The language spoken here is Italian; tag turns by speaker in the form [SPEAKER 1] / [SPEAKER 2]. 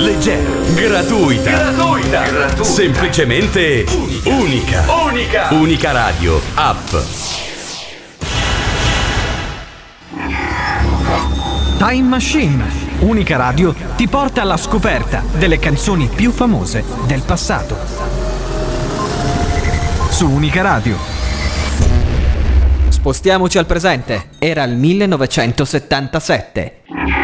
[SPEAKER 1] leggera, gratuita, semplicemente unica. Unica Radio App.
[SPEAKER 2] Time Machine. Unica Radio ti porta alla scoperta delle canzoni più famose del passato. Su Unica Radio.
[SPEAKER 3] Spostiamoci al presente. Era il 1977.